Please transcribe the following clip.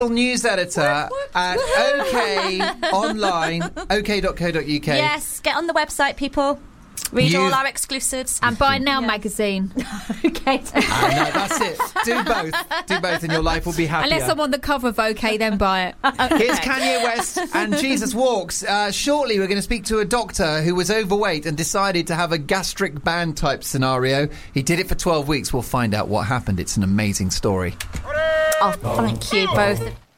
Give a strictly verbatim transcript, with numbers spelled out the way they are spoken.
news editor at OK Online, OK dot co dot U K. Yes, get on the website, people. Read You've- all our exclusives. And Buy Now magazine. Okay. Ah, no, that's it. Do both. Do both and your life will be happier. Unless I'm on the cover of OK, then buy it. Here's Kanye West and Jesus Walks. Uh, shortly, we're going to speak to a doctor who was overweight and decided to have a gastric band type scenario. He did it for twelve weeks. We'll find out what happened. It's an amazing story. Oh, thank you both.